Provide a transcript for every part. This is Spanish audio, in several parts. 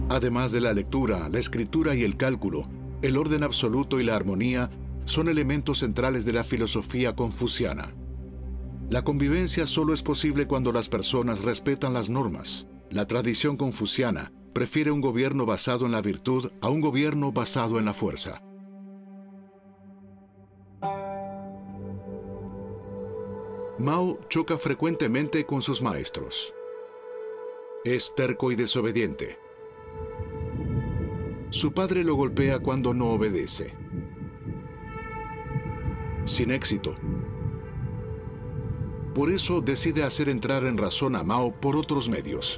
Además de la lectura, la escritura y el cálculo, el orden absoluto y la armonía son elementos centrales de la filosofía confuciana. La convivencia solo es posible cuando las personas respetan las normas. La tradición confuciana prefiere un gobierno basado en la virtud a un gobierno basado en la fuerza. Mao choca frecuentemente con sus maestros. Es terco y desobediente. Su padre lo golpea cuando no obedece. Sin éxito. Por eso decide hacer entrar en razón a Mao por otros medios.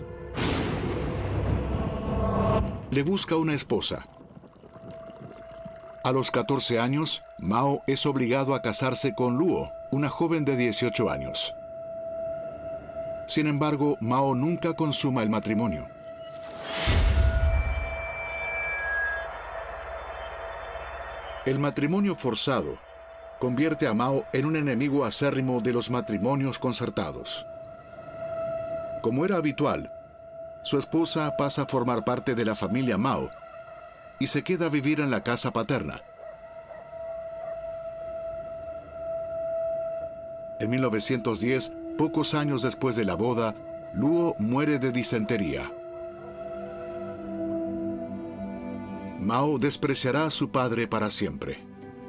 Le busca una esposa. A los 14 años, Mao es obligado a casarse con Luo, una joven de 18 años. Sin embargo, Mao nunca consuma el matrimonio. El matrimonio forzado convierte a Mao en un enemigo acérrimo de los matrimonios concertados. Como era habitual, su esposa pasa a formar parte de la familia Mao y se queda a vivir en la casa paterna. En 1910, pocos años después de la boda, Luo muere de disentería. Mao despreciará a su padre para siempre.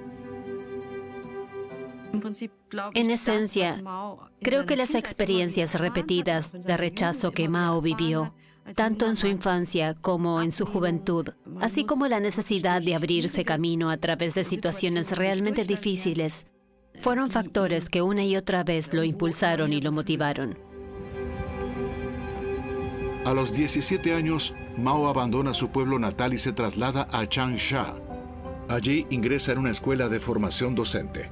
En esencia, creo que las experiencias repetidas de rechazo que Mao vivió, tanto en su infancia como en su juventud, así como la necesidad de abrirse camino a través de situaciones realmente difíciles, fueron factores que una y otra vez lo impulsaron y lo motivaron. A los 17 años, Mao abandona su pueblo natal y se traslada a Changsha. Allí ingresa en una escuela de formación docente.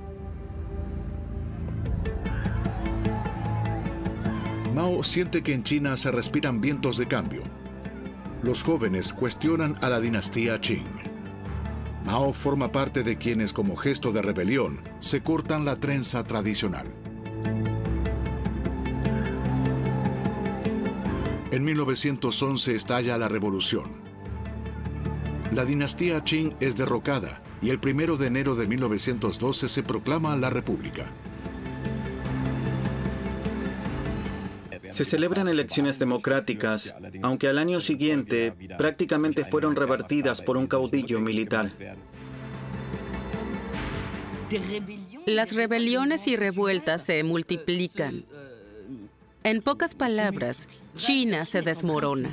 Mao siente que en China se respiran vientos de cambio. Los jóvenes cuestionan a la dinastía Qing. Mao forma parte de quienes, como gesto de rebelión, se cortan la trenza tradicional. En 1911 estalla la revolución. La dinastía Qing es derrocada y el 1 de enero de 1912 se proclama la República. Se celebran elecciones democráticas, aunque al año siguiente prácticamente fueron revertidas por un caudillo militar. Las rebeliones y revueltas se multiplican. En pocas palabras, China se desmorona.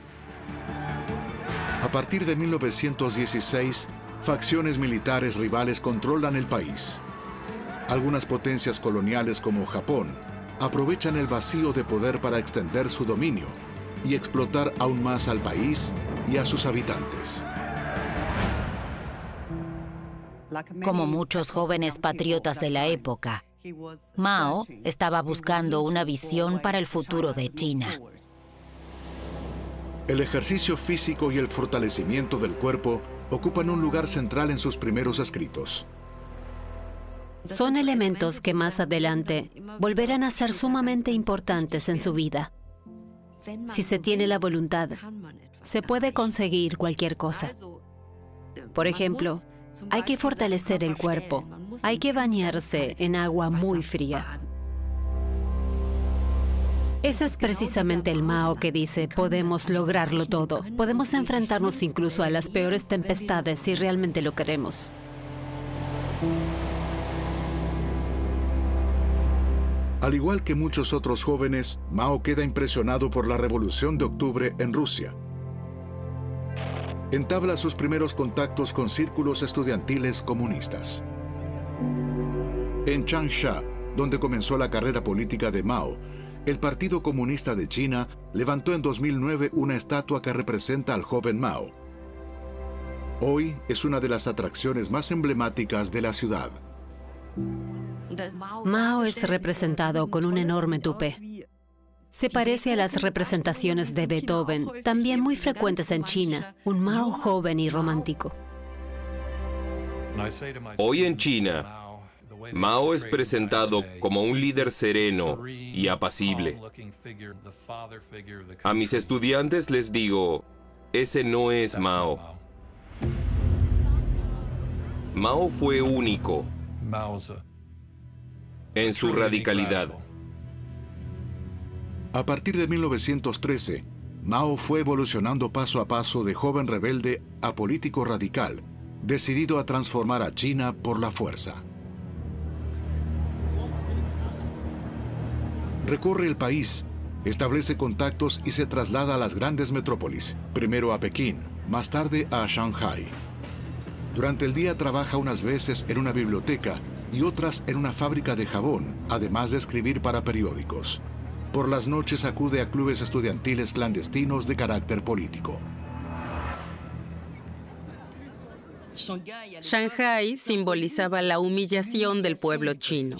A partir de 1916, facciones militares rivales controlan el país. Algunas potencias coloniales como Japón aprovechan el vacío de poder para extender su dominio y explotar aún más al país y a sus habitantes. Como muchos jóvenes patriotas de la época, Mao estaba buscando una visión para el futuro de China. El ejercicio físico y el fortalecimiento del cuerpo ocupan un lugar central en sus primeros escritos. Son elementos que más adelante volverán a ser sumamente importantes en su vida. Si se tiene la voluntad, se puede conseguir cualquier cosa. Por ejemplo, hay que fortalecer el cuerpo, hay que bañarse en agua muy fría. Ese es precisamente el Mao que dice, podemos lograrlo todo, podemos enfrentarnos incluso a las peores tempestades si realmente lo queremos. Al igual que muchos otros jóvenes, Mao queda impresionado por la Revolución de Octubre en Rusia. Entabla sus primeros contactos con círculos estudiantiles comunistas. En Changsha, donde comenzó la carrera política de Mao, el Partido Comunista de China levantó en 2009 una estatua que representa al joven Mao. Hoy es una de las atracciones más emblemáticas de la ciudad. Mao es representado con un enorme tupé. Se parece a las representaciones de Beethoven, también muy frecuentes en China, un Mao joven y romántico. Hoy en China, Mao es presentado como un líder sereno y apacible. A mis estudiantes les digo, Ese no es Mao. Mao fue único en su radicalidad. A partir de 1913, Mao fue evolucionando paso a paso de joven rebelde a político radical, decidido a transformar a China por la fuerza. Recorre el país, establece contactos y se traslada a las grandes metrópolis, primero a Pekín, más tarde a Shanghái. Durante el día trabaja unas veces en una biblioteca y otras en una fábrica de jabón, además de escribir para periódicos. Por las noches acude a clubes estudiantiles clandestinos de carácter político. Shanghái simbolizaba la humillación del pueblo chino.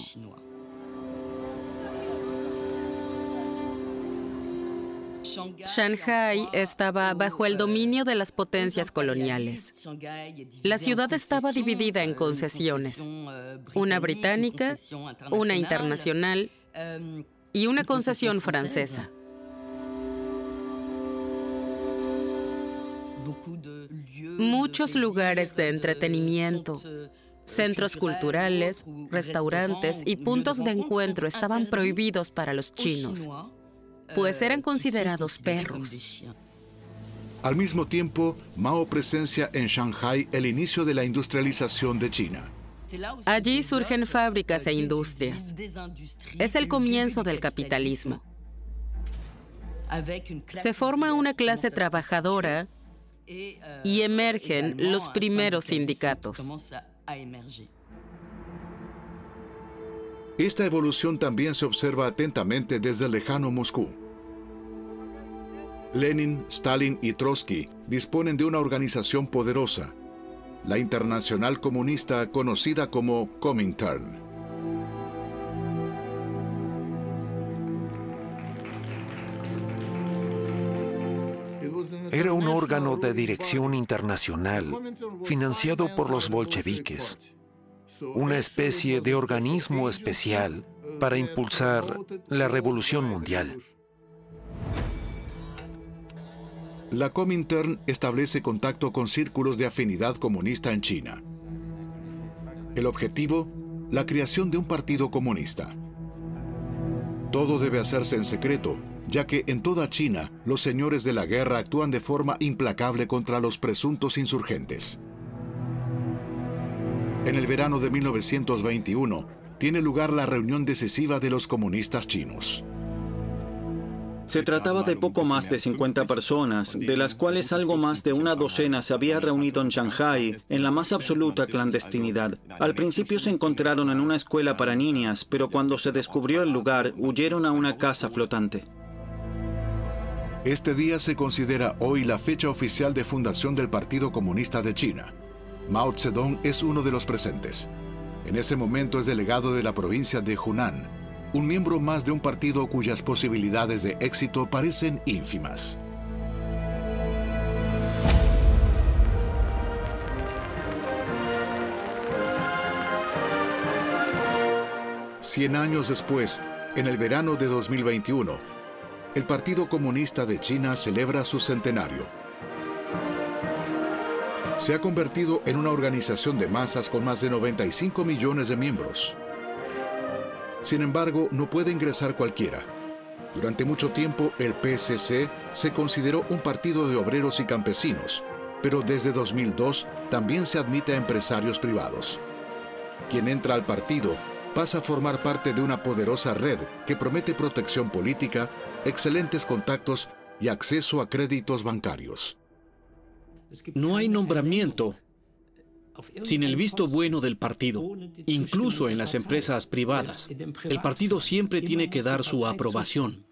Shanghái estaba bajo el dominio de las potencias coloniales. La ciudad estaba dividida en concesiones, una británica, una internacional y una concesión francesa. Muchos lugares de entretenimiento, centros culturales, restaurantes y puntos de encuentro estaban prohibidos para los chinos, pues eran considerados perros. Al mismo tiempo, Mao presencia en Shanghái el inicio de la industrialización de China. Allí surgen fábricas e industrias. Es el comienzo del capitalismo. Se forma una clase trabajadora y emergen los primeros sindicatos. Esta evolución también se observa atentamente desde el lejano Moscú. Lenin, Stalin y Trotsky disponen de una organización poderosa, la Internacional Comunista conocida como Comintern. Era un órgano de dirección internacional financiado por los bolcheviques, una especie de organismo especial para impulsar la revolución mundial. La Comintern establece contacto con círculos de afinidad comunista en China. El objetivo, la creación de un partido comunista. Todo debe hacerse en secreto, ya que en toda China los señores de la guerra actúan de forma implacable contra los presuntos insurgentes. En el verano de 1921 tiene lugar la reunión decisiva de los comunistas chinos. Se trataba de poco más de 50 personas, de las cuales algo más de una docena se había reunido en Shanghái en la más absoluta clandestinidad. Al principio se encontraron en una escuela para niñas, pero cuando se descubrió el lugar, huyeron a una casa flotante. Este día se considera hoy la fecha oficial de fundación del Partido Comunista de China. Mao Zedong es uno de los presentes. En ese momento es delegado de la provincia de Hunan, un miembro más de un partido cuyas posibilidades de éxito parecen ínfimas. Cien años después, en el verano de 2021, el Partido Comunista de China celebra su centenario. Se ha convertido en una organización de masas con más de 95 millones de miembros. Sin embargo, no puede ingresar cualquiera. Durante mucho tiempo, el PCC se consideró un partido de obreros y campesinos, pero desde 2002 también se admite a empresarios privados. Quien entra al partido pasa a formar parte de una poderosa red que promete protección política, excelentes contactos y acceso a créditos bancarios. No hay nombramiento sin el visto bueno del partido, incluso en las empresas privadas. El partido siempre tiene que dar su aprobación.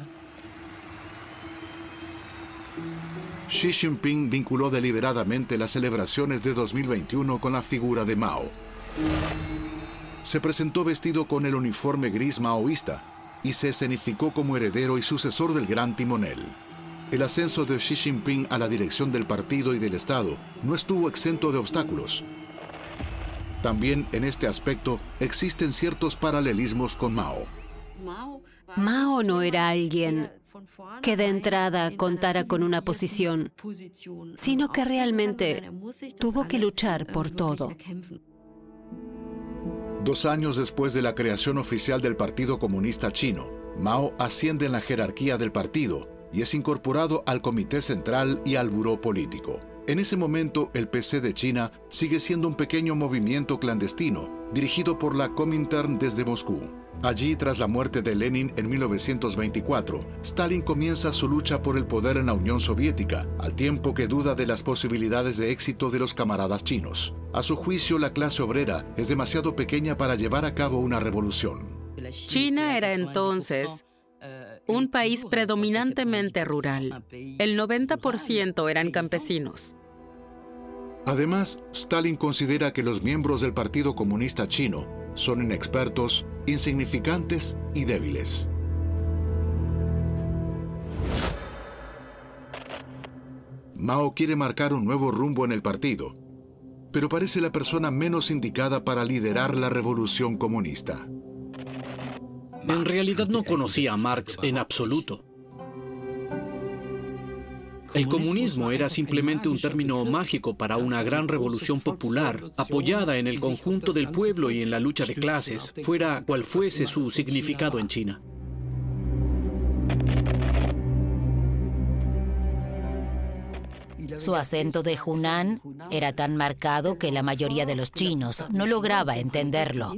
Xi Jinping vinculó deliberadamente las celebraciones de 2021 con la figura de Mao. Se presentó vestido con el uniforme gris maoísta y se escenificó como heredero y sucesor del gran timonel. El ascenso de Xi Jinping a la dirección del partido y del Estado no estuvo exento de obstáculos. También en este aspecto existen ciertos paralelismos con Mao. Mao no era alguien que de entrada contara con una posición, sino que realmente tuvo que luchar por todo. 2 años después de la creación oficial del Partido Comunista Chino, Mao asciende en la jerarquía del partido y es incorporado al Comité Central y al Buró Político. En ese momento, el PC de China sigue siendo un pequeño movimiento clandestino, dirigido por la Comintern desde Moscú. Allí, tras la muerte de Lenin en 1924, Stalin comienza su lucha por el poder en la Unión Soviética, al tiempo que duda de las posibilidades de éxito de los camaradas chinos. A su juicio, la clase obrera es demasiado pequeña para llevar a cabo una revolución. China era entonces un país predominantemente rural. El 90% eran campesinos. Además, Stalin considera que los miembros del Partido Comunista Chino son inexpertos, insignificantes y débiles. Mao quiere marcar un nuevo rumbo en el partido, pero parece la persona menos indicada para liderar la revolución comunista. En realidad no conocía a Marx en absoluto. El comunismo era simplemente un término mágico para una gran revolución popular, apoyada en el conjunto del pueblo y en la lucha de clases, fuera cual fuese su significado en China. Su acento de Hunan era tan marcado que la mayoría de los chinos no lograba entenderlo.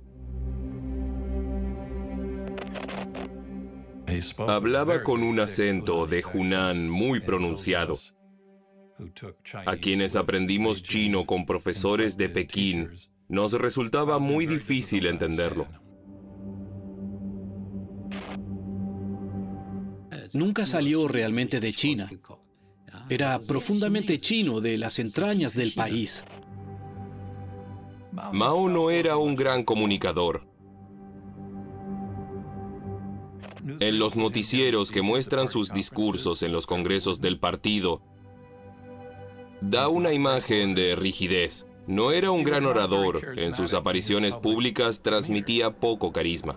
Hablaba con un acento de Hunan muy pronunciado. A quienes aprendimos chino con profesores de Pekín, nos resultaba muy difícil entenderlo. Nunca salió realmente de China. Era profundamente chino, de las entrañas del país. Mao no era un gran comunicador. En los noticieros que muestran sus discursos en los congresos del partido, da una imagen de rigidez. No era un gran orador. En sus apariciones públicas transmitía poco carisma.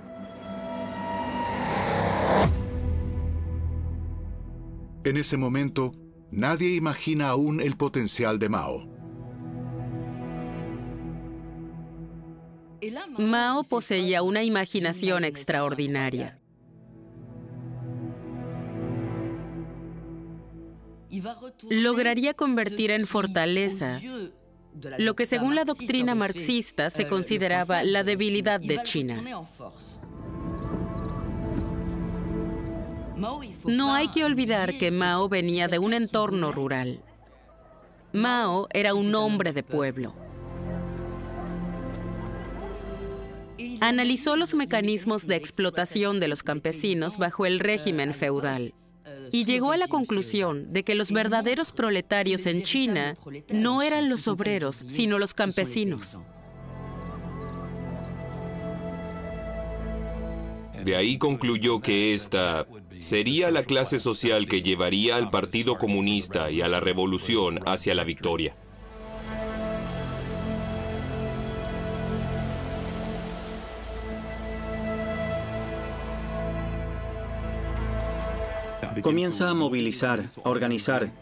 En ese momento, nadie imagina aún el potencial de Mao. Mao poseía una imaginación extraordinaria. Lograría convertir en fortaleza lo que según la doctrina marxista se consideraba la debilidad de China. No hay que olvidar que Mao venía de un entorno rural. Mao era un hombre de pueblo. Analizó los mecanismos de explotación de los campesinos bajo el régimen feudal y llegó a la conclusión de que los verdaderos proletarios en China no eran los obreros, sino los campesinos. De ahí concluyó que esta sería la clase social que llevaría al Partido Comunista y a la revolución hacia la victoria. Comienza a movilizar, a organizar.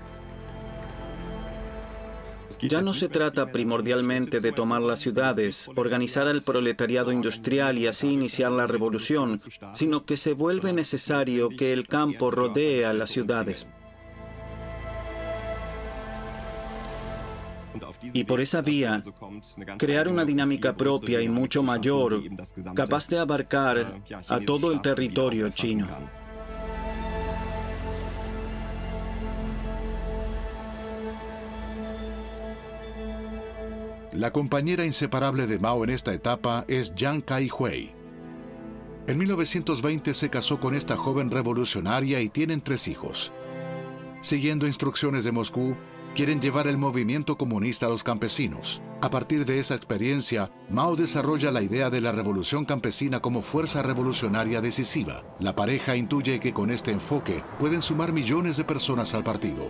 Ya no se trata primordialmente de tomar las ciudades, organizar al proletariado industrial y así iniciar la revolución, sino que se vuelve necesario que el campo rodee a las ciudades. Y por esa vía, crear una dinámica propia y mucho mayor, capaz de abarcar a todo el territorio chino. La compañera inseparable de Mao en esta etapa es Jiang Kai-huei. En 1920 se casó con esta joven revolucionaria y tienen 3 hijos. Siguiendo instrucciones de Moscú, quieren llevar el movimiento comunista a los campesinos. A partir de esa experiencia, Mao desarrolla la idea de la revolución campesina como fuerza revolucionaria decisiva. La pareja intuye que con este enfoque pueden sumar millones de personas al partido.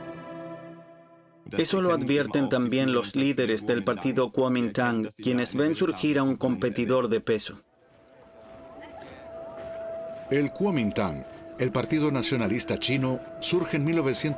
Eso lo advierten también los líderes del partido Kuomintang, quienes ven surgir a un competidor de peso. El Kuomintang El Partido Nacionalista Chino surge en 1900.